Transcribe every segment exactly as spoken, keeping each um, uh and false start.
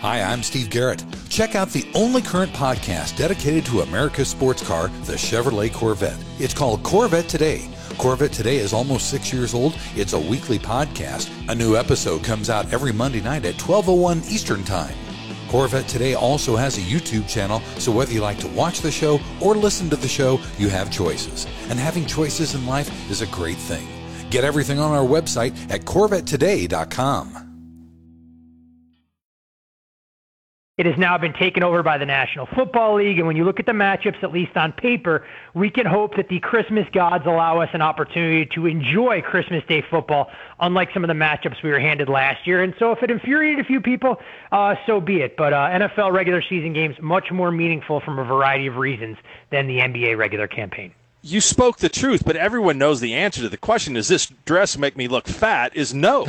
Hi, I'm Steve Garrett. Check out the only current podcast dedicated to America's sports car, the Chevrolet Corvette. It's called Corvette Today. Corvette Today is almost six years old. It's a weekly podcast. A new episode comes out every Monday night at twelve oh one Eastern Time. Corvette Today also has a YouTube channel, so whether you like to watch the show or listen to the show, you have choices. And having choices in life is a great thing. Get everything on our website at corvette today dot com. It has now been taken over by the National Football League, and when you look at the matchups, at least on paper, we can hope that the Christmas gods allow us an opportunity to enjoy Christmas Day football, unlike some of the matchups we were handed last year. And so if it infuriated a few people, uh, so be it. But uh, N F L regular season games, much more meaningful from a variety of reasons than the N B A regular campaign. You spoke the truth, but everyone knows the answer to the question, does this dress make me look fat, is no.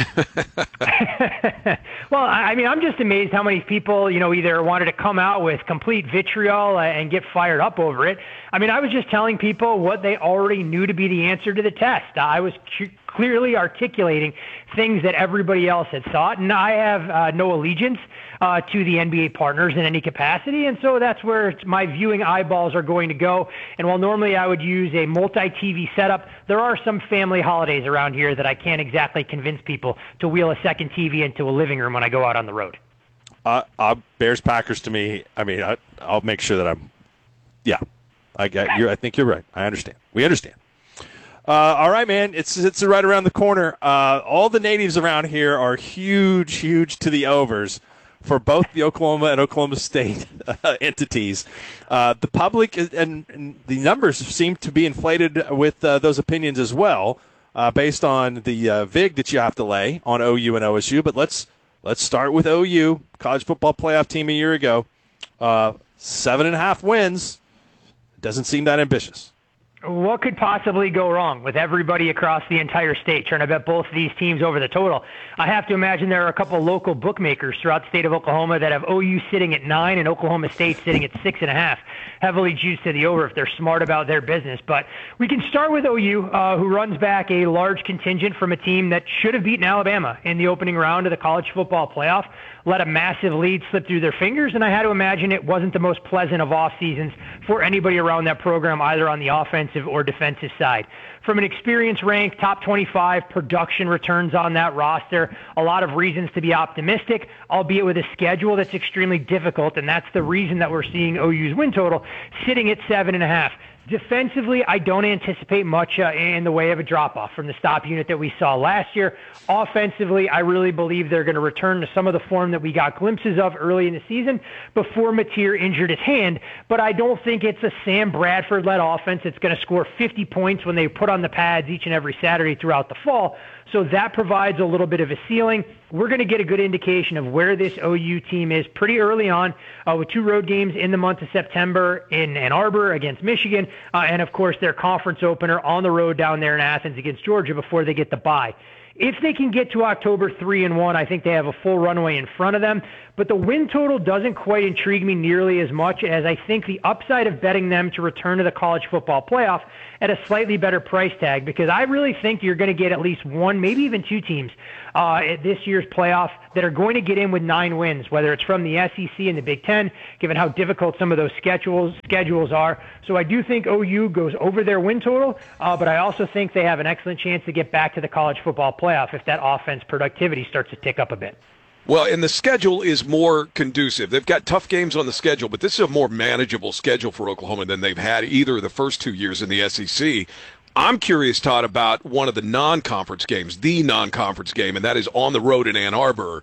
Well, I mean, I'm just amazed how many people, you know, either wanted to come out with complete vitriol and get fired up over it. I mean, I was just telling people what they already knew to be the answer to the test. I was cu- clearly articulating things that everybody else had thought, and I have uh, no allegiance uh, to the N B A partners in any capacity, and so that's where my viewing eyeballs are going to go. And while normally I would use a multi-T V setup, there are some family holidays around here that I can't exactly convince people to wheel a second T V into a living room when I go out on the road. Uh, uh, Bears Packers to me, I mean, I, I'll make sure that I'm, yeah, I get you. I think you're right. I understand. We understand. Uh, all right, man. It's it's right around the corner. Uh, all the natives around here are huge, huge to the overs for both the Oklahoma and Oklahoma State uh, entities. Uh, the public is, and, and the numbers seem to be inflated with uh, those opinions as well, uh, based on the uh, vig that you have to lay on O U and O S U. But let's let's start with O U, college football playoff team a year ago, uh, seven and a half wins. Doesn't seem that ambitious. What could possibly go wrong with everybody across the entire state trying to bet both of these teams over the total? I have to imagine there are a couple local bookmakers throughout the state of Oklahoma that have O U sitting at nine and Oklahoma State sitting at six and a half, heavily juiced to the over if they're smart about their business. But we can start with O U, uh, who runs back a large contingent from a team that should have beaten Alabama in the opening round of the college football playoff, let a massive lead slip through their fingers, and I had to imagine it wasn't the most pleasant of off seasons for anybody around that program, either on the offensive or defensive side. From an experience rank, top twenty-five production returns on that roster, a lot of reasons to be optimistic, albeit with a schedule that's extremely difficult, and that's the reason that we're seeing O U's win total sitting at seven and a half. Defensively, I don't anticipate much uh, in the way of a drop-off from the stop unit that we saw last year. Offensively, I really believe they're going to return to some of the form that we got glimpses of early in the season before Mateer injured his hand, but I don't think it's a Sam Bradford-led offense that's going to score fifty points when they put on the pads each and every Saturday throughout the fall. So that provides a little bit of a ceiling. We're going to get a good indication of where this O U team is pretty early on, uh, with two road games in the month of September in Ann Arbor against Michigan, uh, and of course their conference opener on the road down there in Athens against Georgia before they get the bye. If they can get to October three and one, I think they have a full runway in front of them. But the win total doesn't quite intrigue me nearly as much, as I think the upside of betting them to return to the college football playoff at a slightly better price tag, because I really think you're going to get at least one, maybe even two teams uh, at this year's playoff that are going to get in with nine wins, whether it's from the S E C and the Big Ten, given how difficult some of those schedules schedules are. So I do think O U goes over their win total, uh, but I also think they have an excellent chance to get back to the college football playoff if that offense productivity starts to tick up a bit. Well, and the schedule is more conducive. They've got tough games on the schedule, but this is a more manageable schedule for Oklahoma than they've had either of the first two years in the S E C. I'm curious, Todd, about one of the non-conference games, the non-conference game, and that is on the road in Ann Arbor.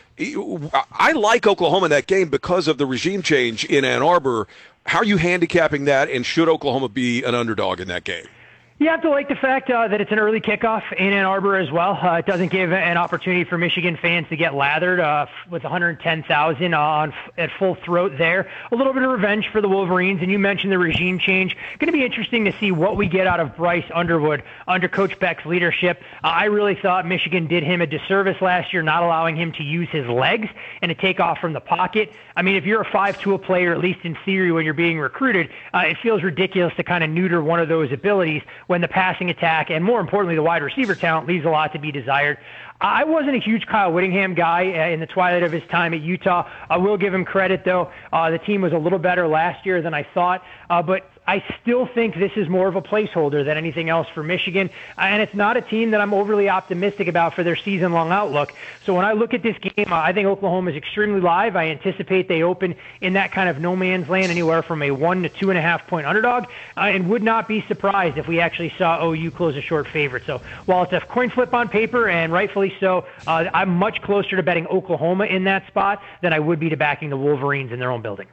I like Oklahoma in that game because of the regime change in Ann Arbor. How are you handicapping that, and should Oklahoma be an underdog in that game? You have to like the fact uh, that it's an early kickoff in Ann Arbor as well. Uh, it doesn't give an opportunity for Michigan fans to get lathered uh, with one hundred ten thousand on at full throat there. A little bit of revenge for the Wolverines, and you mentioned the regime change. Going to be interesting to see what we get out of Bryce Underwood under Coach Beck's leadership. Uh, I really thought Michigan did him a disservice last year, not allowing him to use his legs and to take off from the pocket. I mean, if you're a five-tool player, at least in theory when you're being recruited, uh, it feels ridiculous to kind of neuter one of those abilities when the passing attack and, more importantly, the wide receiver talent leaves a lot to be desired. I wasn't a huge Kyle Whittingham guy uh, in the twilight of his time at Utah. I will give him credit, though. Uh, the team was a little better last year than I thought, uh, but I still think this is more of a placeholder than anything else for Michigan, and it's not a team that I'm overly optimistic about for their season-long outlook. So when I look at this game, I think Oklahoma is extremely live. I anticipate they open in that kind of no-man's land, anywhere from a one to two and a half point underdog, uh, and would not be surprised if we actually saw O U close a short favorite. So while it's a coin flip on paper, and rightfully so, uh, I'm much closer to betting Oklahoma in that spot than I would be to backing the Wolverines in their own building.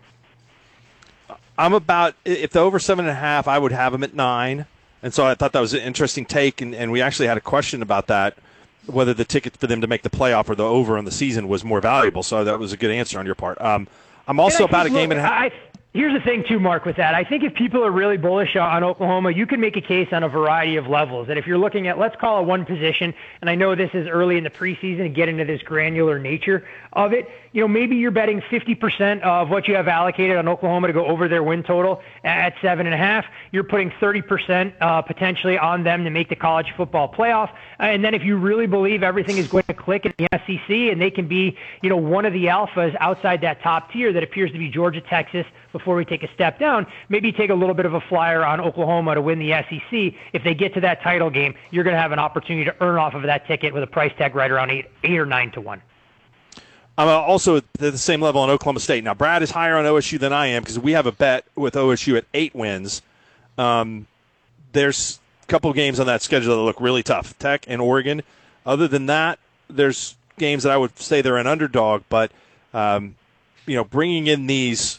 I'm about, if the over seven and a half, I would have them at nine. And so I thought that was an interesting take, and, and we actually had a question about that, whether the ticket for them to make the playoff or the over on the season was more valuable. So that was a good answer on your part. Um, I'm also about a game and a half. Here's the thing, too, Mark, with that. I think if people are really bullish on Oklahoma, you can make a case on a variety of levels. And if you're looking at, let's call it one position, and I know this is early in the preseason to get into this granular nature of it, you know, maybe you're betting fifty percent of what you have allocated on Oklahoma to go over their win total at seven and a half. You're putting thirty percent uh, potentially on them to make the college football playoff. And then if you really believe everything is going to click in the S E C and they can be, you know, one of the alphas outside that top tier that appears to be Georgia, Texas, before we take a step down, maybe take a little bit of a flyer on Oklahoma to win the S E C. If they get to that title game, you're going to have an opportunity to earn off of that ticket with a price tag right around eight, eight or nine to one. I'm also at the same level on Oklahoma State. Now, Brad is higher on O S U than I am because we have a bet with O S U at eight wins. Um, there's a couple of games on that schedule that look really tough, Tech and Oregon. Other than that, there's games that I would say they're an underdog, but um, you know, bringing in these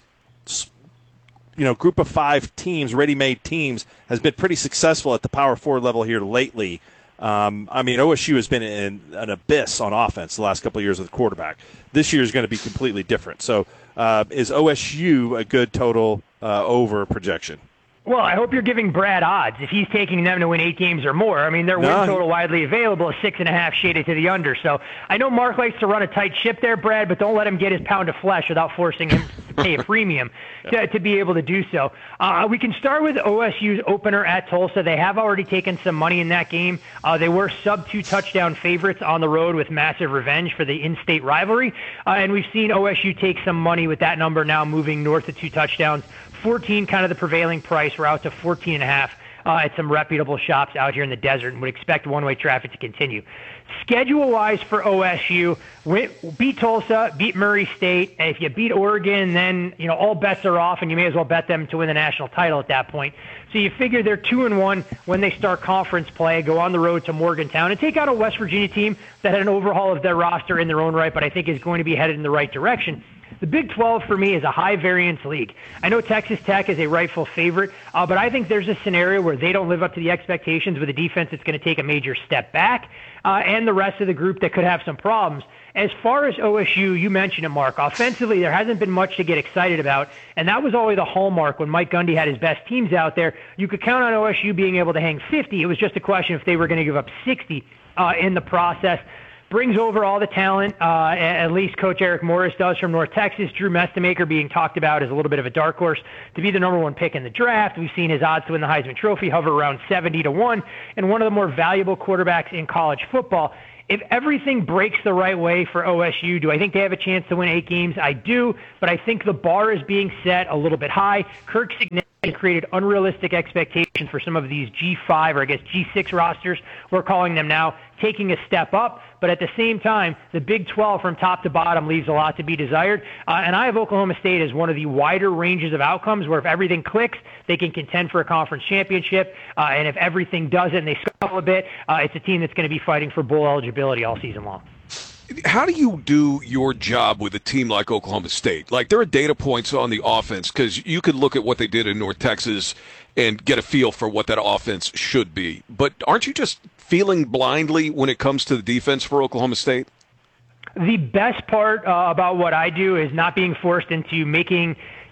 you know group of five teams, ready-made teams, has been pretty successful at the Power Four level here lately. Um, I mean, O S U has been in an abyss on offense the last couple of years with the quarterback. This year is going to be completely different. So uh, is O S U a good total uh, over projection? Well, I hope you're giving Brad odds if he's taking them to win eight games or more. I mean, their no. win total widely available is six and a half shaded to the under. So I know Mark likes to run a tight ship there, Brad, but don't let him get his pound of flesh without forcing him to pay a premium to, to be able to do so. Uh, we can start with O S U's opener at Tulsa. They have already taken some money in that game. Uh, they were sub-two touchdown favorites on the road with massive revenge for the in-state rivalry. Uh, and we've seen O S U take some money with that number now moving north of two touchdowns. fourteen kind of the prevailing price. We're out to fourteen and a half uh, at some reputable shops out here in the desert, and would expect one-way traffic to continue. Schedule-wise for O S U, win, beat Tulsa, beat Murray State. And if you beat Oregon, then you know all bets are off, and you may as well bet them to win the national title at that point. So you figure they're two and one when they start conference play, go on the road to Morgantown, and take out a West Virginia team that had an overhaul of their roster in their own right, but I think is going to be headed in the right direction. The Big twelve for me is a high-variance league. I know Texas Tech is a rightful favorite, uh, but I think there's a scenario where they don't live up to the expectations with a defense that's going to take a major step back, uh, and the rest of the group that could have some problems. As far as O S U, you mentioned it, Mark. Offensively, there hasn't been much to get excited about, and that was always the hallmark when Mike Gundy had his best teams out there. You could count on O S U being able to hang fifty. It was just a question if they were going to give up sixty uh, in the process. Brings over all the talent, uh, at least Coach Eric Morris does from North Texas. Drew Mestemaker being talked about as a little bit of a dark horse to be the number one pick in the draft. We've seen his odds to win the Heisman Trophy hover around seventy to one, and one of the more valuable quarterbacks in college football. If everything breaks the right way for O S U, do I think they have a chance to win eight games? I do, but I think the bar is being set a little bit high. Kirk Signett created unrealistic expectations for some of these G five or I guess G six rosters, we're calling them now, taking a step up. But at the same time, the Big twelve from top to bottom leaves a lot to be desired. Uh, and I have Oklahoma State as one of the wider ranges of outcomes where if everything clicks, they can contend for a conference championship. Uh, and if everything doesn't and they scuffle a bit, uh, it's a team that's going to be fighting for bowl eligibility all season long. How do you do your job with a team like Oklahoma State? Like, there are data points on the offense because you could look at what they did in North Texas and get a feel for what that offense should be. But aren't you just feeling blindly when it comes to the defense for Oklahoma State? The best part uh, about what I do is not being forced into making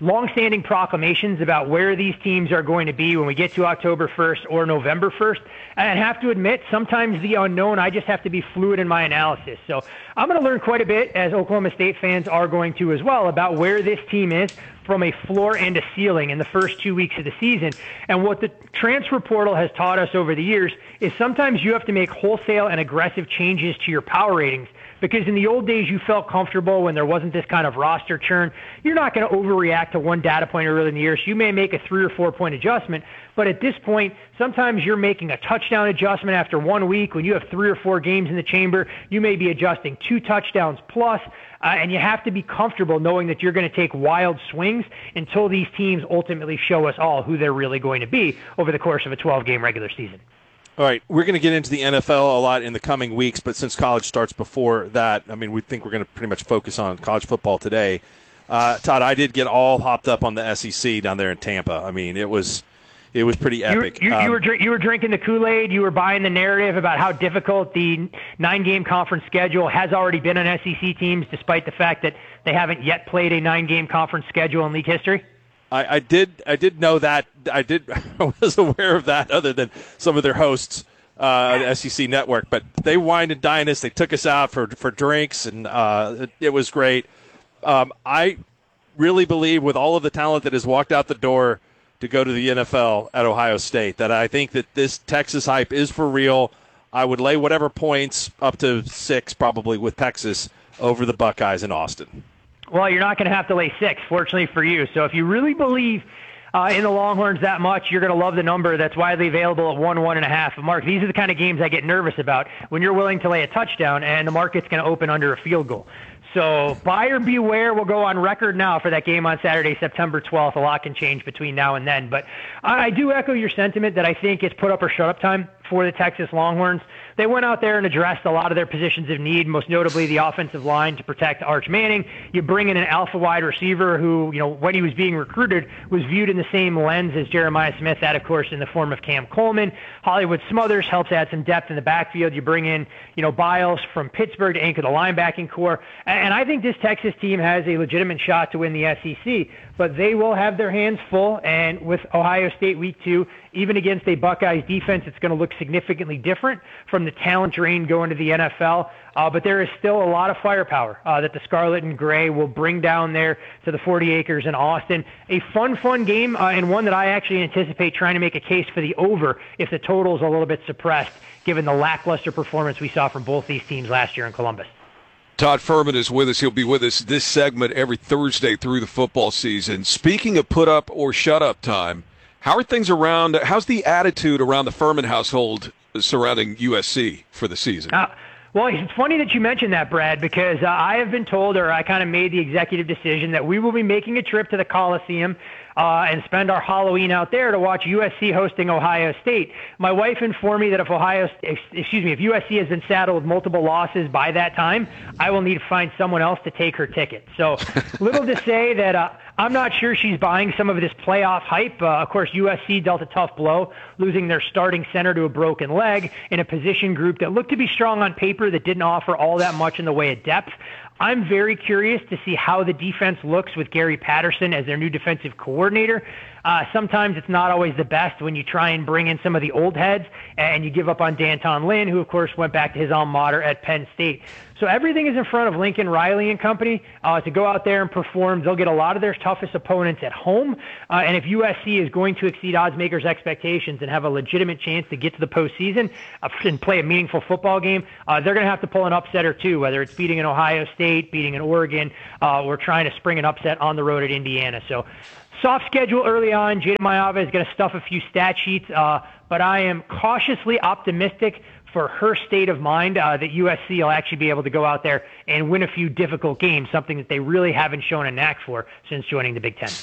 longstanding proclamations about where these teams are going to be when we get to October first or November first. And I have to admit, sometimes the unknown, I just have to be fluid in my analysis. So I'm going to learn quite a bit, as Oklahoma State fans are going to as well, about where this team is from a floor and a ceiling in the first two weeks of the season. And what the transfer portal has taught us over the years is sometimes you have to make wholesale and aggressive changes to your power ratings. Because in the old days, you felt comfortable when there wasn't this kind of roster churn. You're not going to overreact to one data point early in the year, so you may make a three or four point adjustment. But at this point, sometimes you're making a touchdown adjustment after one week. When you have three or four games in the chamber, you may be adjusting two touchdowns plus, uh, and you have to be comfortable knowing that you're going to take wild swings until these teams ultimately show us all who they're really going to be over the course of a twelve-game regular season. All right, we're going to get into the N F L a lot in the coming weeks, but since college starts before that, I mean, we think we're going to pretty much focus on college football today. Uh, Todd, I did get all hopped up on the S E C down there in Tampa. I mean, it was it was pretty epic. You, you, um, you, were, you were drinking the Kool-Aid. You were buying the narrative about how difficult the nine-game conference schedule has already been on S E C teams, despite the fact that they haven't yet played a nine-game conference schedule in league history. I, I did. I did know that. I did. I was aware of that, other than some of their hosts uh, on the S E C network. But they wined and dined us. They took us out for for drinks, and uh, it, it was great. Um, I really believe, with all of the talent that has walked out the door to go to the N F L at Ohio State, that I think that this Texas hype is for real. I would lay whatever points, up to six probably, with Texas over the Buckeyes in Austin. Well, you're not going to have to lay six, fortunately for you. So if you really believe uh, in the Longhorns that much, you're going to love the number that's widely available at one, one and a half. Mark, these are the kind of games I get nervous about when you're willing to lay a touchdown and the market's going to open under a field goal. So buyer beware. We'll go on record now for that game on Saturday, September twelfth. A lot can change between now and then. But I do echo your sentiment that I think it's put up or shut up time for the Texas Longhorns. They went out there and addressed a lot of their positions of need, most notably the offensive line to protect Arch Manning. You bring in an alpha wide receiver who, you know, when he was being recruited, was viewed in the same lens as Jeremiah Smith, that, of course, in the form of Cam Coleman. Hollywood Smothers helps add some depth in the backfield. You bring in, you know, Biles from Pittsburgh to anchor the linebacking core. And I think this Texas team has a legitimate shot to win the S E C, but they will have their hands full. And with Ohio State week two, even against a Buckeyes defense, it's going to look significantly different from the talent drain going to the N F L. Uh, but there is still a lot of firepower uh, that the Scarlet and Gray will bring down there to the forty acres in Austin. A fun, fun game, uh, and one that I actually anticipate trying to make a case for the over if the total is a little bit suppressed, given the lackluster performance we saw from both these teams last year in Columbus. Todd Fuhrman is with us. He'll be with us this segment every Thursday through the football season. Speaking of put up or shut up time, how are things around? How's the attitude around the Fuhrman household surrounding U S C for the season? Uh, well, it's funny that you mentioned that, Brad, because uh, I have been told, or I kind of made the executive decision, that we will be making a trip to the Coliseum uh, and spend our Halloween out there to watch U S C hosting Ohio State. My wife informed me that if Ohio, excuse me, if U S C has been saddled with multiple losses by that time, I will need to find someone else to take her ticket. So, little to say that uh, I'm not sure she's buying some of this playoff hype. Uh, of course, U S C dealt a tough blow, losing their starting center to a broken leg in a position group that looked to be strong on paper that didn't offer all that much in the way of depth. I'm very curious to see how the defense looks with Gary Patterson as their new defensive coordinator. Uh, sometimes it's not always the best when you try and bring in some of the old heads and you give up on Danton Lynn, who, of course, went back to his alma mater at Penn State. So everything is in front of Lincoln Riley and company uh, to go out there and perform. They'll get a lot of their toughest opponents at home. Uh, and if U S C is going to exceed odds makers' expectations and have a legitimate chance to get to the postseason uh, and play a meaningful football game, uh, they're going to have to pull an upset or two, whether it's beating an Ohio State, beating an Oregon, uh, or trying to spring an upset on the road at Indiana. So soft schedule early on. Jada Mayava is going to stuff a few stat sheets, uh, but I am cautiously optimistic for her state of mind uh, that U S C will actually be able to go out there and win a few difficult games, something that they really haven't shown a knack for since joining the Big Ten.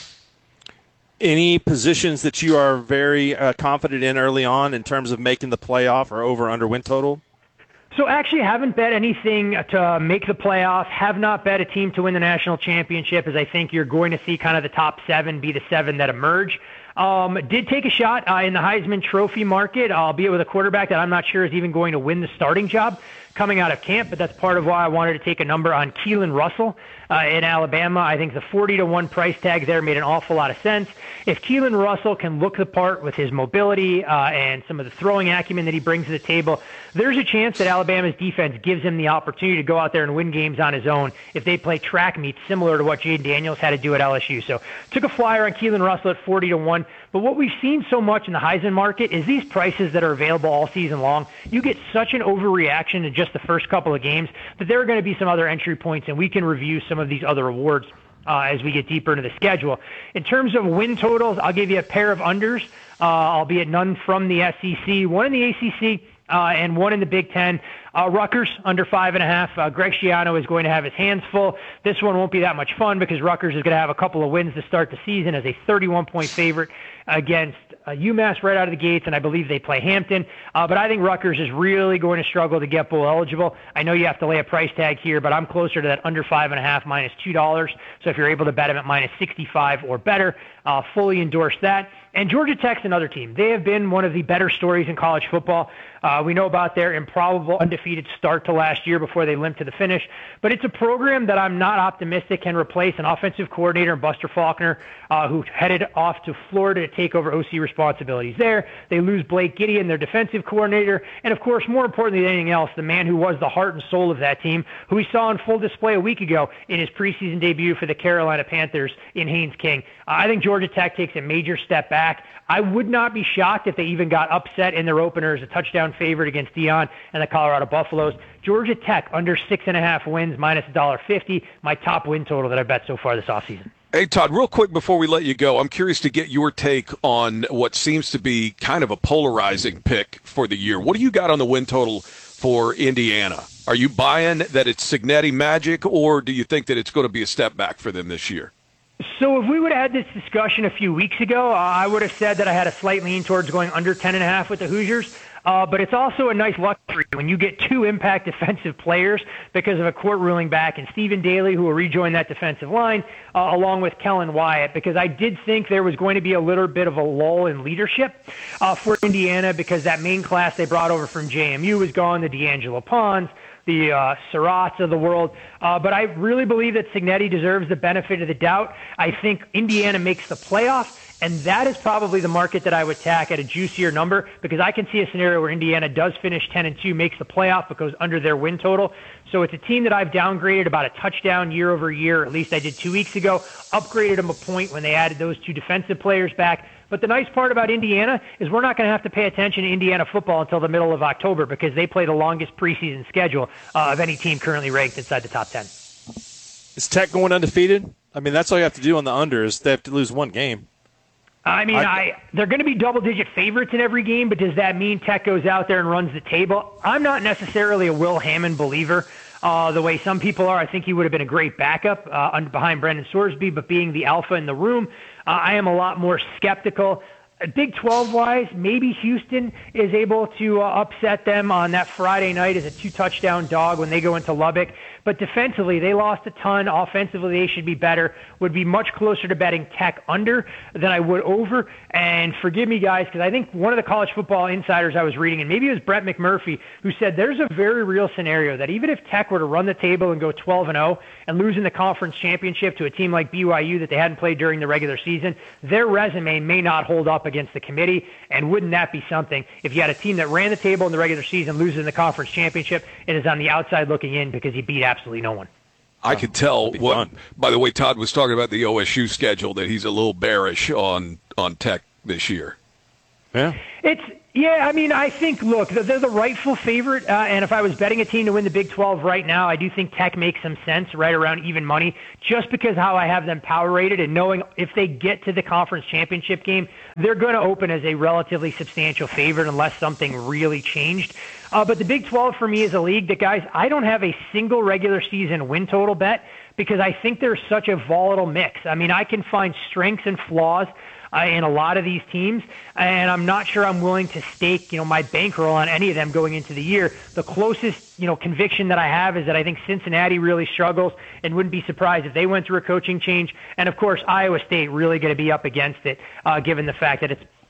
Any positions that you are very uh, confident in early on in terms of making the playoff or over under win total? So actually haven't bet anything to make the playoff, have not bet a team to win the national championship, as I think you're going to see kind of the top seven be the seven that emerge. Um, did take a shot uh, in the Heisman Trophy market, albeit with a quarterback that I'm not sure is even going to win the starting job coming out of camp, but that's part of why I wanted to take a number on Keelan Russell uh, in Alabama. I think the forty to one price tag there made an awful lot of sense. If Keelan Russell can look the part with his mobility uh, and some of the throwing acumen that he brings to the table, there's a chance that Alabama's defense gives him the opportunity to go out there and win games on his own if they play track meets similar to what Jaden Daniels had to do at L S U. So took a flyer on Keelan Russell at forty to one. But what we've seen so much in the Heisman market is these prices that are available all season long. You get such an overreaction in just the first couple of games that there are going to be some other entry points, and we can review some of these other awards uh, as we get deeper into the schedule. In terms of win totals, I'll give you a pair of unders, uh, albeit none from the S E C, one in the A C C, uh, and one in the Big Ten. Uh, Rutgers, under five and a half. Uh, Greg Schiano is going to have his hands full. This one won't be that much fun because Rutgers is going to have a couple of wins to start the season as a thirty-one point favorite against uh, UMass right out of the gates, and I believe they play Hampton. Uh, but I think Rutgers is really going to struggle to get bowl eligible. I know you have to lay a price tag here, but I'm closer to that under five and a half minus two dollars. So if you're able to bet them at minus sixty-five or better, uh, fully endorse that. And Georgia Tech's another team. They have been one of the better stories in college football. Uh, we know about their improbable undefeated start to last year before they limped to the finish. But it's a program that I'm not optimistic can replace an offensive coordinator, Buster Faulkner, uh, who headed off to Florida to take over O C responsibilities there. They lose Blake Gideon, their defensive coordinator. And, of course, more importantly than anything else, the man who was the heart and soul of that team, who we saw on full display a week ago in his preseason debut for the Carolina Panthers in Haynes King. Uh, I think Georgia Tech takes a major step back. I would not be shocked if they even got upset in their opener as a touchdown favorite against Deion and the Colorado Buffaloes. Georgia Tech under six and a half wins, minus one dollar fifty, my top win total that I bet so far this offseason. Hey, Todd, real quick before we let you go, I'm curious to get your take on what seems to be kind of a polarizing pick for the year. What do you got on the win total for Indiana? Are you buying that it's Cignetti magic, or do you think that it's going to be a step back for them this year? So if we would have had this discussion a few weeks ago, uh, I would have said that I had a slight lean towards going under ten and a half with the Hoosiers. Uh, but it's also a nice luxury when you get two impact defensive players because of a court ruling back in Stephen Daly, who will rejoin that defensive line, uh, along with Kellen Wyatt, because I did think there was going to be a little bit of a lull in leadership uh, for Indiana because that main class they brought over from J M U was gone, the D'Angelo Pons, the uh, Surratts of the world. Uh, but I really believe that Cignetti deserves the benefit of the doubt. I think Indiana makes the playoff, and that is probably the market that I would tack at a juicier number because I can see a scenario where Indiana does finish ten and two, makes the playoff, but goes under their win total. So it's a team that I've downgraded about a touchdown year over year, at least I did two weeks ago, upgraded them a point when they added those two defensive players back. But the nice part about Indiana is we're not going to have to pay attention to Indiana football until the middle of October because they play the longest preseason schedule uh, of any team currently ranked inside the top ten. Is Tech going undefeated? I mean, that's all you have to do on the under is they have to lose one game. I mean, I, I they're going to be double-digit favorites in every game, but does that mean Tech goes out there and runs the table? I'm not necessarily a Will Hammond believer uh, the way some people are. I think he would have been a great backup uh, under, behind Brendan Sorsby, but being the alpha in the room, uh, I am a lot more skeptical. Big twelve-wise, maybe Houston is able to uh, upset them on that Friday night as a two-touchdown dog when they go into Lubbock. But defensively, they lost a ton. Offensively, they should be better. Would be much closer to betting Tech under than I would over. And forgive me, guys, because I think one of the college football insiders I was reading, and maybe it was Brett McMurphy, who said there's a very real scenario that even if Tech were to run the table and go twelve and oh and lose in the conference championship to a team like B Y U that they hadn't played during the regular season, their resume may not hold up against the committee. And wouldn't that be something if you had a team that ran the table in the regular season, loses in the conference championship, and is on the outside looking in because he beat absolutely no one? I could tell what, fun. By the way, Todd was talking about the O S U schedule, that he's a little bearish on, on Tech this year. Yeah. It's, yeah, I mean, I think, look, they're the rightful favorite, uh, and if I was betting a team to win the Big twelve right now, I do think Tech makes some sense right around even money, just because how I have them power rated and knowing if they get to the conference championship game, they're going to open as a relatively substantial favorite unless something really changed. Uh, but the Big twelve for me is a league that, guys, I don't have a single regular season win total bet because I think there's such a volatile mix. I mean, I can find strengths and flaws Uh, in a lot of these teams, and I'm not sure I'm willing to stake, you know, my bankroll on any of them going into the year. The closest, you know, conviction that I have is that I think Cincinnati really struggles and wouldn't be surprised if they went through a coaching change. And, of course, Iowa State really going to be up against it, uh, given the fact that it's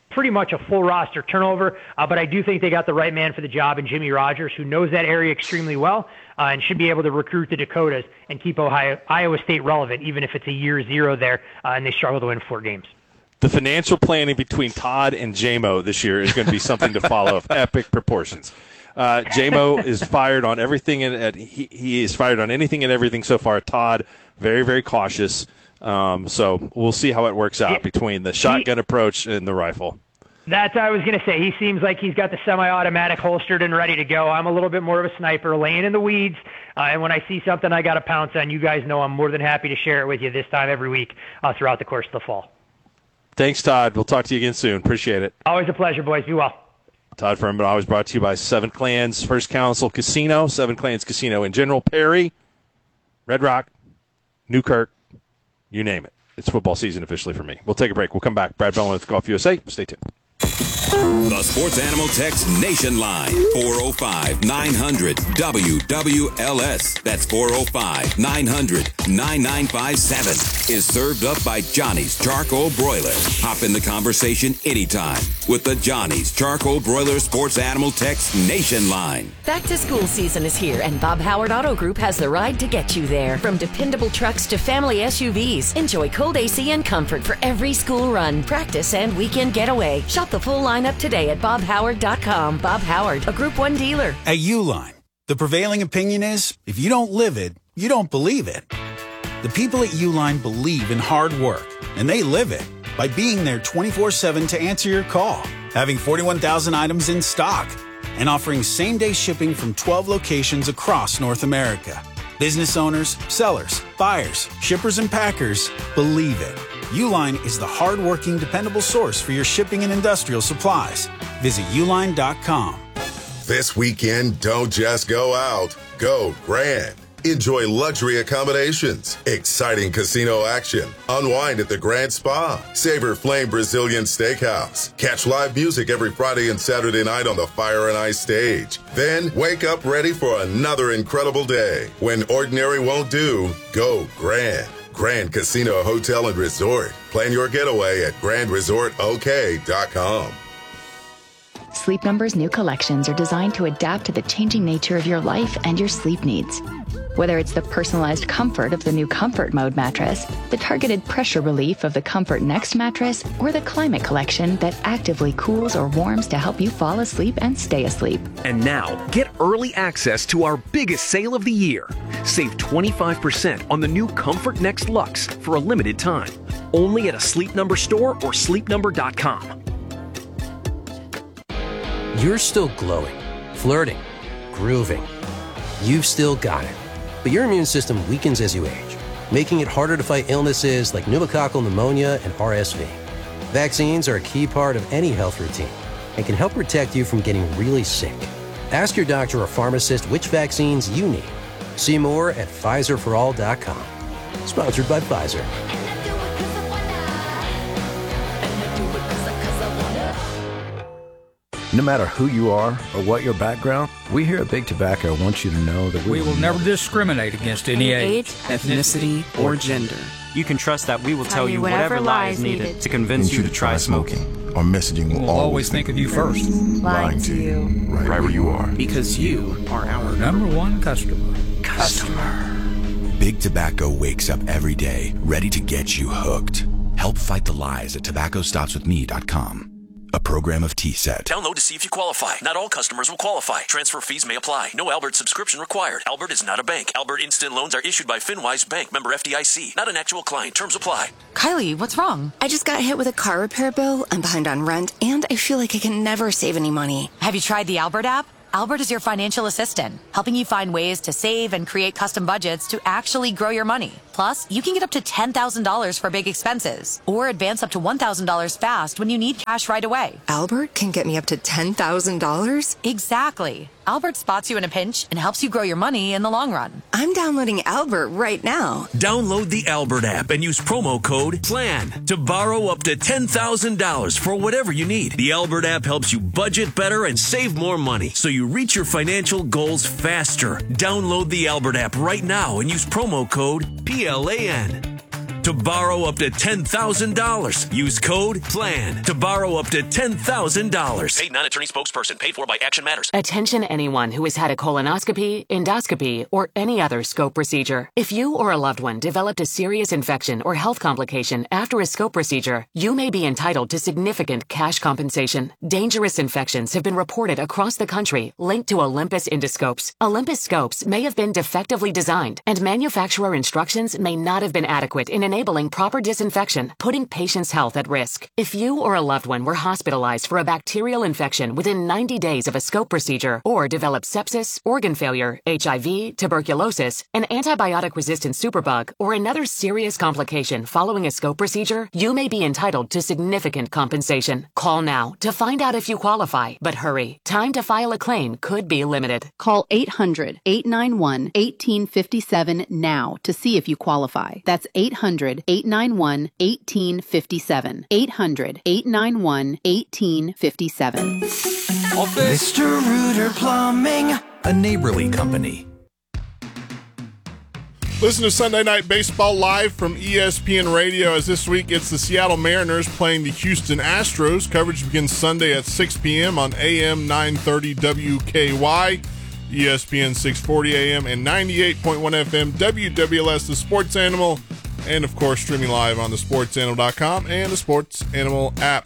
pretty much a full roster turnover, uh, but I do think they got the right man for the job in Jimmy Rogers, who knows that area extremely well uh, and should be able to recruit the Dakotas and keep Ohio, Iowa State relevant, even if it's a year zero there uh, and they struggle to win four games. The financial planning between Todd and J M O this year is going to be something to follow of epic proportions. Uh, J M O is fired on everything, and at, he, he is fired on anything and everything so far. Todd, very, very cautious. Um, so we'll see how it works out between the shotgun he, approach and the rifle. That's what I was going to say. He seems like he's got the semi-automatic holstered and ready to go. I'm a little bit more of a sniper, laying in the weeds, uh, and when I see something I got to pounce on, you guys know I'm more than happy to share it with you this time every week uh, throughout the course of the fall. Thanks, Todd. We'll talk to you again soon. Appreciate it. Always a pleasure, boys. Be well. Todd Fuhrman, always brought to you by Seven Clans First Council Casino, Seven Clans Casino in general, Perry, Red Rock, Newkirk, you name it. It's football season officially for me. We'll take a break. We'll come back. Brad Bellin with Golf U S A. Stay tuned. The Sports Animal Text Nation Line, four oh five, nine hundred, W W L S. That's four oh five, nine hundred, nine nine five seven. Is served up by Johnny's Charcoal Broiler. Hop in the conversation anytime with the Johnny's Charcoal Broiler Sports Animal Text Nation Line. Back to school season is here, and Bob Howard Auto Group has the ride to get you there. From dependable trucks to family S U Vs, enjoy cold A C and comfort for every school run, practice, and weekend getaway. Shop the full lineup today at bob howard dot com. Bob Howard, a Group one dealer. At Uline, the prevailing opinion is, if you don't live it, you don't believe it. The people at Uline believe in hard work, and they live it by being there twenty-four seven to answer your call, having forty-one thousand items in stock, and offering same-day shipping from twelve locations across North America. Business owners, sellers, buyers, shippers, and packers believe it. Uline is the hard-working, dependable source for your shipping and industrial supplies. Visit uline dot com. This weekend, don't just go out. Go grand. Enjoy luxury accommodations, exciting casino action, unwind at the Grand Spa, savor Flame Brazilian Steakhouse, catch live music every Friday and Saturday night on the Fire and Ice stage. Then wake up ready for another incredible day. When ordinary won't do, go grand. Grand Casino Hotel and Resort. Plan your getaway at grand resort o k dot com. Sleep Number's new collections are designed to adapt to the changing nature of your life and your sleep needs. Whether it's the personalized comfort of the new Comfort Mode mattress, the targeted pressure relief of the Comfort Next mattress, or the Climate Collection that actively cools or warms to help you fall asleep and stay asleep. And now, get early access to our biggest sale of the year. Save twenty-five percent on the new Comfort Next Luxe for a limited time. Only at a Sleep Number store or sleep number dot com. You're still glowing, flirting, grooving. You've still got it. But your immune system weakens as you age, making it harder to fight illnesses like pneumococcal pneumonia and R S V. Vaccines are a key part of any health routine and can help protect you from getting really sick. Ask your doctor or pharmacist which vaccines you need. See more at Pfizer for all dot com. Sponsored by Pfizer. No matter who you are or what your background, we here at Big Tobacco want you to know that we, we will never discriminate against any age, ethnicity, or gender. You can trust that we will tell you whatever lie is needed to convince you to try smoking. Our messaging will we'll always think of you first. Lying to you, right where you are. Because you are our number one customer. Customer. Big Tobacco wakes up every day ready to get you hooked. Help fight the lies at tobacco stops with me dot com. A program of T S E T. Download to see if you qualify. Not all customers will qualify. Transfer fees may apply. No Albert subscription required. Albert is not a bank. Albert Instant Loans are issued by FinWise Bank, member F D I C. Not an actual client. Terms apply. Kylie, what's wrong? I just got hit with a car repair bill. I'm behind on rent, and I feel like I can never save any money. Have you tried the Albert app? Albert is your financial assistant, helping you find ways to save and create custom budgets to actually grow your money. Plus, you can get up to ten thousand dollars for big expenses or advance up to one thousand dollars fast when you need cash right away. Albert can get me up to ten thousand dollars? Exactly. Albert spots you in a pinch and helps you grow your money in the long run. I'm downloading Albert right now. Download the Albert app and use promo code PLAN to borrow up to ten thousand dollars for whatever you need. The Albert app helps you budget better and save more money so you reach your financial goals faster. Download the Albert app right now and use promo code P L A N. to borrow up to ten thousand dollars. Use code PLAN to borrow up to ten thousand dollars. Paid non-attorney spokesperson. Paid for by Action Matters. Attention anyone who has had a colonoscopy, endoscopy, or any other scope procedure. If you or a loved one developed a serious infection or health complication after a scope procedure, you may be entitled to significant cash compensation. Dangerous infections have been reported across the country linked to Olympus endoscopes. Olympus scopes may have been defectively designed, and manufacturer instructions may not have been adequate in enabling proper disinfection, putting patients' health at risk. If you or a loved one were hospitalized for a bacterial infection within ninety days of a scope procedure, or developed sepsis, organ failure, H I V, tuberculosis, an antibiotic-resistant superbug, or another serious complication following a scope procedure, you may be entitled to significant compensation. Call now to find out if you qualify, but hurry. Time to file a claim could be limited. Call eight hundred, eight nine one, one eight five seven now to see if you qualify. That's eight hundred, eight nine one, one eight five seven. eight hundred, eight nine one, one eight five seven. Mister Rooter Plumbing, a neighborly company. Listen to Sunday Night Baseball live from E S P N Radio, as this week it's the Seattle Mariners playing the Houston Astros. Coverage begins Sunday at six p.m. on A M nine thirty W K Y, E S P N six forty A M, and ninety-eight point one F M W W L S, the Sports Animal, and of course streaming live on the sports animal dot com and the Sports Animal app.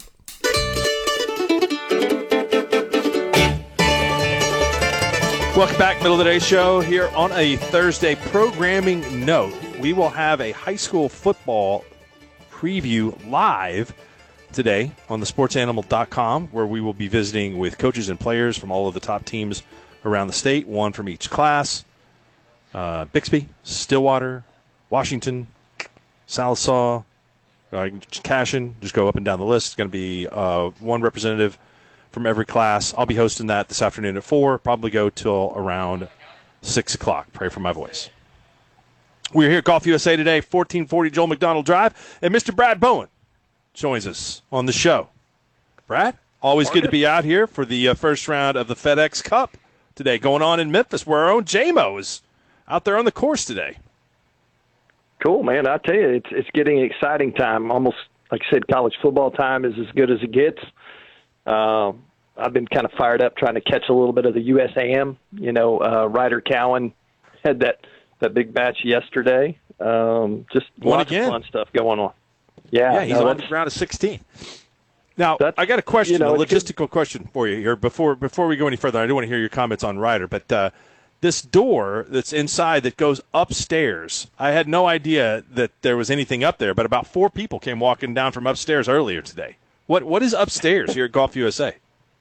Welcome back, Middle of the Day Show here on a Thursday. Programming note, we will have a high school football preview live today on the sports animal dot com, where we will be visiting with coaches and players from all of the top teams around the state, one from each class. Uh, Bixby, Stillwater, Washington, Sallisaw, uh, Cashin, just go up and down the list. It's going to be uh, one representative from every class. I'll be hosting that this afternoon at four, probably go till around six o'clock. Pray for my voice. We're here at Golf U S A today, fourteen forty Joel McDonald Drive, and Mister Brad Bowen joins us on the show. Brad, always good to be out here for the uh, first round of the FedEx Cup today, going on in Memphis, where our own J-Mo is out there on the course today. Cool, man. I tell you, it's it's getting exciting time. Almost, like I said, college football time is as good as it gets. Uh, I've been kind of fired up trying to catch a little bit of the U S A M. You know, uh, Ryder Cowan had that, that big batch yesterday. Um, just Won lots again. of fun stuff going on. Yeah, Yeah, he's no, on the round of sixteen. Now, I got a question, you know, a it's logistical question for you here. Before before we go any further, I do want to hear your comments on Ryder, but uh, this door that's inside that goes upstairs, I had no idea that there was anything up there, but about four people came walking down from upstairs earlier today. What What is upstairs here at Golf U S A?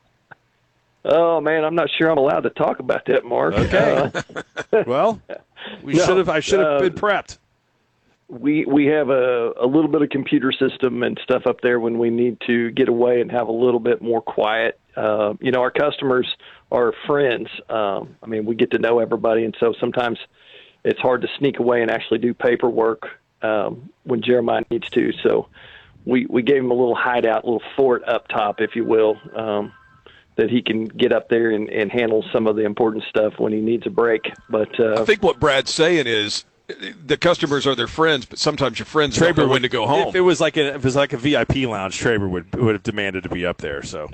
Oh, man, I'm not sure I'm allowed to talk about that, Mark. Okay. Uh, well, we no, should have. I should have uh, been prepped. We we have a, a little bit of computer system and stuff up there when we need to get away and have a little bit more quiet. Uh, you know, our customers are friends. Um, I mean, we get to know everybody, and so sometimes it's hard to sneak away and actually do paperwork um, when Jeremiah needs to. So we, we gave him a little hideout, a little fort up top, if you will, um, that he can get up there and, and handle some of the important stuff when he needs a break. But uh, I think what Brad's saying is the customers are their friends, but sometimes your friends don't know when to go home. If it was like a, if it was like a V I P lounge, Traber would would have demanded to be up there. So,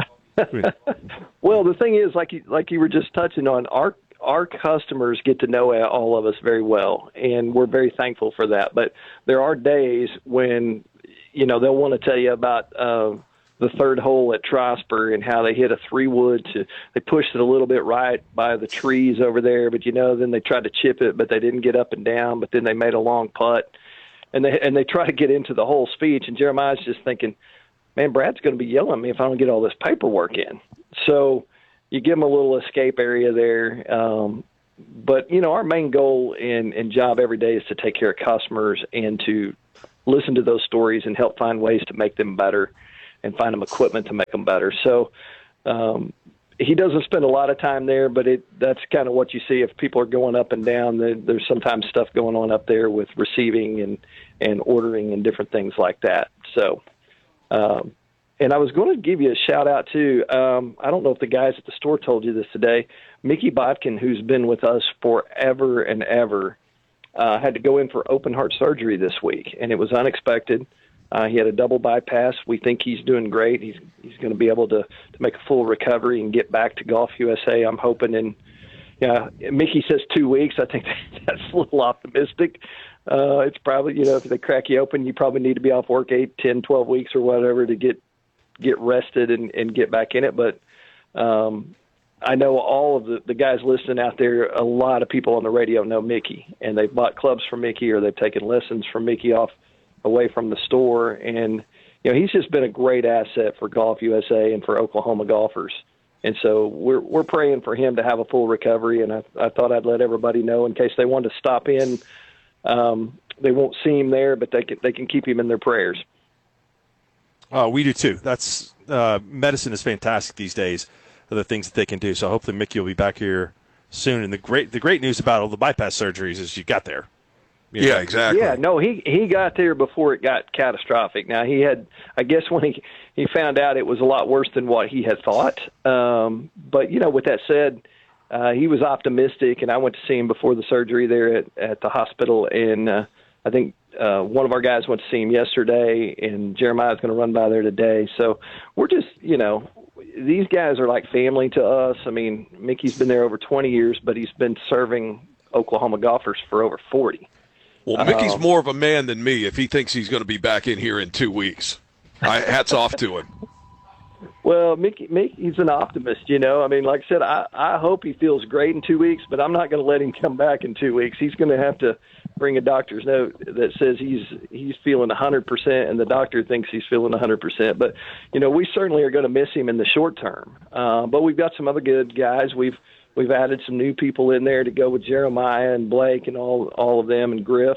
well, the thing is, like you, like you were just touching on, our our customers get to know all of us very well, and we're very thankful for that. But there are days when, you know, they'll want to tell you about uh, the third hole at Trosper and how they hit a three wood. To, they pushed it a little bit right by the trees over there, but, you know, then they tried to chip it, but they didn't get up and down, but then they made a long putt. And they and they try to get into the whole speech, and Jeremiah's just thinking, man, Brad's going to be yelling at me if I don't get all this paperwork in. So you give them a little escape area there. Um, but, you know, our main goal and, and job every day is to take care of customers and to listen to those stories and help find ways to make them better and find them equipment to make them better. So um, he doesn't spend a lot of time there, but it that's kind of what you see if people are going up and down. There's sometimes stuff going on up there with receiving and, and ordering and different things like that. So um, and I was going to give you a shout-out, too. Um, I don't know if the guys at the store told you this today. Mickey Botkin, who's been with us forever and ever, uh, had to go in for open heart surgery this week, and it was unexpected. Uh, he had a double bypass. We think he's doing great. He's he's going to be able to, to make a full recovery and get back to Golf U S A. I'm hoping in, yeah, Mickey says two weeks. I think that's a little optimistic. Uh, it's probably, you know, if they crack you open, you probably need to be off work eight, ten, twelve weeks or whatever to get get rested and, and get back in it. But um, I know all of the, the guys listening out there, a lot of people on the radio know Mickey, and they've bought clubs from Mickey or they've taken lessons from Mickey off away from the store. And, you know, he's just been a great asset for Golf U S A and for Oklahoma golfers. And so we're we're praying for him to have a full recovery. And I, I thought I'd let everybody know in case they wanted to stop in. Um, they won't see him there, but they can, they can keep him in their prayers. Oh, we do too. That's uh, medicine is fantastic these days. The things that they can do. So hopefully Mickey will be back here soon. And the great the great news about all the bypass surgeries is you got there. You know? Yeah, exactly. Yeah, no, he he got there before it got catastrophic. Now he had, I guess, when he he found out it was a lot worse than what he had thought. Um, but you know, with that said, uh, he was optimistic, and I went to see him before the surgery there at at the hospital, and uh, I think uh, one of our guys went to see him yesterday, and Jeremiah's going to run by there today. So we're just, you know, these guys are like family to us. I mean, Mickey's been there over twenty years, but he's been serving Oklahoma golfers for over forty. Well, Mickey's um, more of a man than me if he thinks he's going to be back in here in two weeks. I, hats off to him. Well, Mickey, Mickey's an optimist, you know. I mean, like I said, I, I hope he feels great in two weeks, but I'm not going to let him come back in two weeks. He's going to have to bring a doctor's note that says he's he's feeling one hundred percent, and the doctor thinks he's feeling one hundred percent. But, you know, we certainly are going to miss him in the short term. Uh, but we've got some other good guys. We've we've added some new people in there to go with Jeremiah and Blake and all all of them and Griff.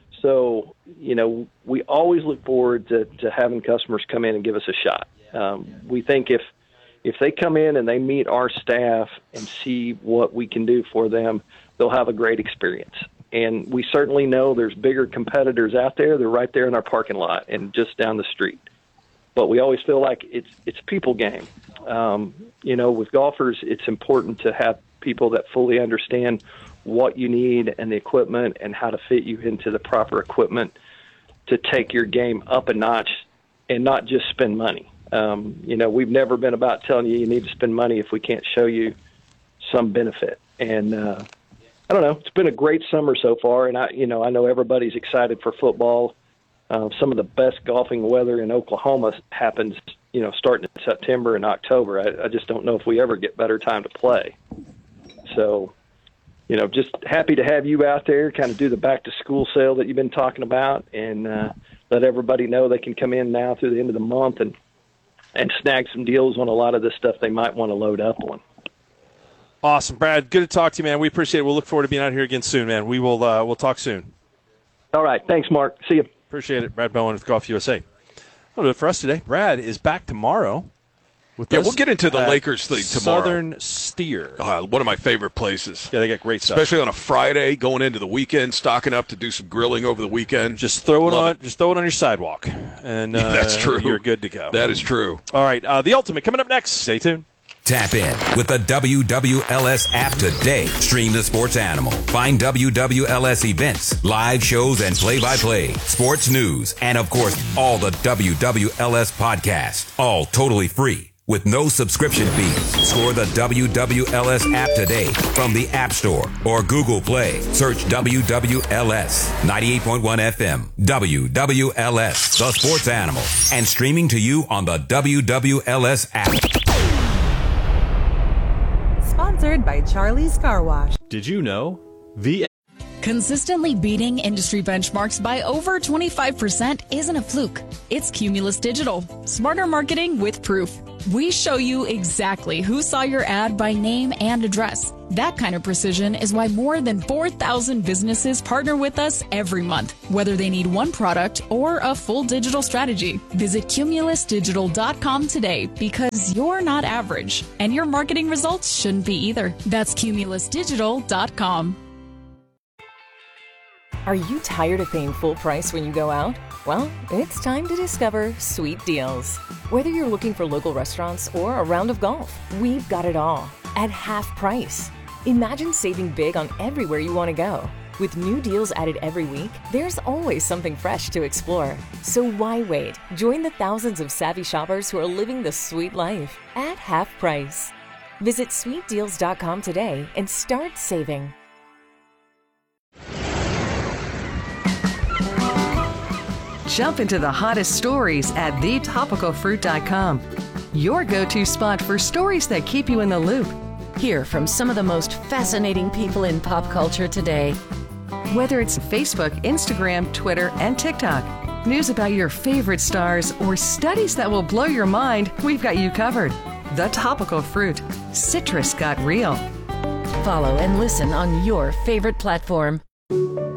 So, you know, we always look forward to, to having customers come in and give us a shot. Um, we think if if they come in and they meet our staff and see what we can do for them, they'll have a great experience. And we certainly know there's bigger competitors out there. They're right there in our parking lot and just down the street. But we always feel like it's it's a people game. Um, you know, with golfers, it's important to have people that fully understand what you need and the equipment and how to fit you into the proper equipment to take your game up a notch and not just spend money. Um, you know, we've never been about telling you you need to spend money if we can't show you some benefit. And uh, I don't know, it's been a great summer so far, and I, you know, I know everybody's excited for football. Uh, some of the best golfing weather in Oklahoma happens, you know, starting in September and October. I, I just don't know if we ever get better time to play. So, you know, just happy to have you out there, kind of do the back-to-school sale that you've been talking about, and uh, let everybody know they can come in now through the end of the month and and snag some deals on a lot of the stuff they might want to load up on. Awesome, Brad. Good to talk to you, man. We appreciate it. We'll look forward to being out here again soon, man. We will. Uh, we'll talk soon. All right. Thanks, Mark. See you. Appreciate it. Brad Bowen with Golf U S A. That'll do it for us today. Brad is back tomorrow. With yeah, us we'll get into the Lakers thing tomorrow. Southern Steer. Uh, one of my favorite places. Yeah, they got great stuff. Especially on a Friday, going into the weekend, stocking up to do some grilling over the weekend. Just throw it Love on. It. Just throw it on your sidewalk, and uh, yeah, that's true. You're good to go. That is true. All right, uh, the ultimate coming up next. Stay tuned. Tap in with the W W L S app today. Stream the sports animal. Find W W L S events, live shows, and play-by-play, sports news, and, of course, all the W W L S podcasts. All totally free with no subscription fees. Score the W W L S app today from the App Store or Google Play. Search W W L S ninety-eight point one F M. W W L S, the sports animal, and streaming to you on the W W L S app. Sponsored by Charlie's Car Wash. Did you know? The Consistently beating industry benchmarks by over twenty-five percent isn't a fluke. It's Cumulus Digital. Smarter marketing with proof. We show you exactly who saw your ad by name and address. That kind of precision is why more than four thousand businesses partner with us every month, whether they need one product or a full digital strategy. Visit cumulus digital dot com today because you're not average, and your marketing results shouldn't be either. That's cumulus digital dot com. Are you tired of paying full price when you go out? Well, it's time to discover Sweet Deals. Whether you're looking for local restaurants or a round of golf, we've got it all at half price. Imagine saving big on everywhere you want to go. With new deals added every week, there's always something fresh to explore. So why wait? Join the thousands of savvy shoppers who are living the sweet life at half price. Visit sweet deals dot com today and start saving. Jump into the hottest stories at the topical fruit dot com. Your go-to spot for stories that keep you in the loop. Hear from some of the most fascinating people in pop culture today. Whether it's Facebook, Instagram, Twitter, and TikTok, news about your favorite stars, or studies that will blow your mind, we've got you covered. The Topical Fruit. Citrus got real. Follow and listen on your favorite platform.